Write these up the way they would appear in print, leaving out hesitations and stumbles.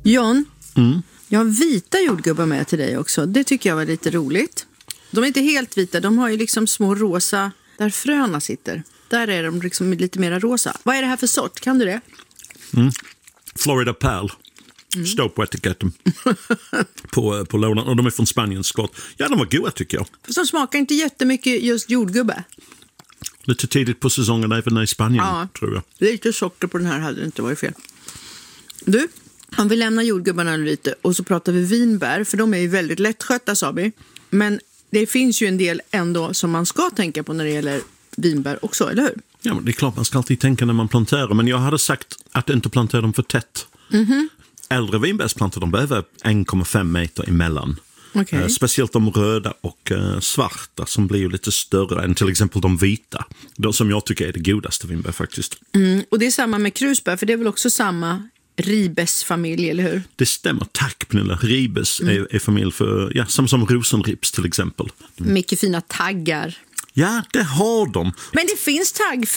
John, jag har vita jordgubbar med till dig också. Det tycker jag var lite roligt. De är inte helt vita, de har ju liksom små rosa, där fröna sitter. Där är de liksom lite mer rosa. Vad är det här för sort? Kan du det? Florida Pearl. Står på etiketten på lådan. Och de är från Spanien, skott. Ja, de var goda tycker jag. För de smakar inte jättemycket just jordgubbe. Lite tidigt på säsongen även i Spanien, tror jag. Lite socker på den här hade det inte varit fel. Du, om vi lämnar jordgubbarna lite och så pratar vi vinbär. För de är ju väldigt lättskötta, sa vi. Men det finns ju en del ändå som man ska tänka på när det gäller vinbär också, eller hur? Ja, men det är klart man ska alltid tänka när man planterar. Men jag hade sagt att inte plantera dem för tätt. Äldre vinbärsplantor, de behöver 1,5 meter emellan. Okay. Speciellt de röda och svarta som blir ju lite större än till exempel de vita. De som jag tycker är det godaste vinbär faktiskt. Och det är samma med krusbär, för det är väl också samma ribesfamilj, eller hur? Det stämmer, tack Pernilla. Ribes är familj för, ja, som rosenrips till exempel. Mycket fina taggar. Ja, det har de. Men det finns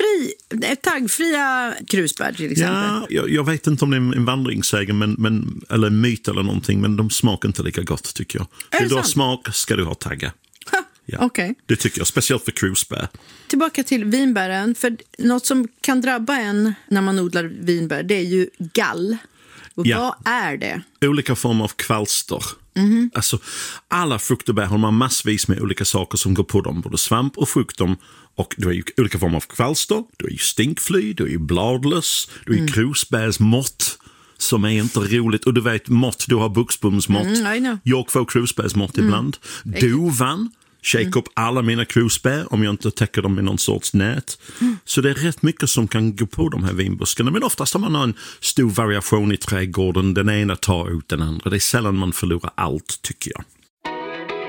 taggfria krusbär till exempel. Ja, jag vet inte om det är en vandringssägen eller en myt eller någonting, men de smakar inte lika gott tycker jag. Vill du ha smak ska du ha taggar. Ja, okay. Det tycker jag, speciellt för krusbär. Tillbaka till vinbären, för något som kan drabba en när man odlar vinbär, det är ju gall. Och vad är det? Olika former av kvalster. Alltså, alla frukt och bär har man massvis med olika saker som går på dem. Både svamp och frukt. Och du har ju olika former av kvalster. Du har ju stinkfly, du har ju bladlöss, du har ju krusbärsmått som är inte roligt. Och du vet, mått, du har buxbomsmått. Jag får krusbärsmått ibland. Dovan. Shake upp alla mina krusbär om jag inte täcker dem i någon sorts nät. Så det är rätt mycket som kan gå på de här vinbuskarna. Men oftast har man en stor variation i trädgården. Den ena tar ut den andra. Det är sällan man förlorar allt, tycker jag.